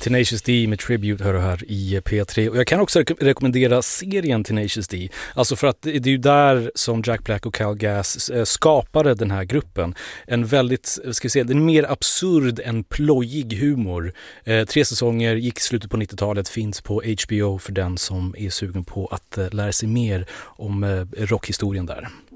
Tenacious D med Tribute hör du här i P3. Och jag kan också rekommendera serien Tenacious D. Alltså för att det är ju där som Jack Black och Kyle Gass skapade den här gruppen. En väldigt, ska vi säga, en mer absurd än plojig humor. 3 säsonger, gick slutet på 90-talet, finns på HBO för den som är sugen på att lära sig mer om rockhistorien där.